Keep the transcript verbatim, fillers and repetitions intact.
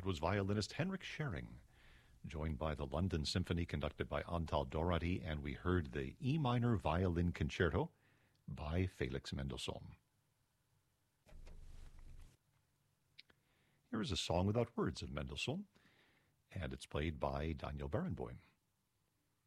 That was violinist Henrik Schering, joined by the London Symphony conducted by Antal Doherty, and we heard the E minor violin concerto by Felix Mendelssohn. Here is a song without words of Mendelssohn, and it's played by Daniel Barenboim.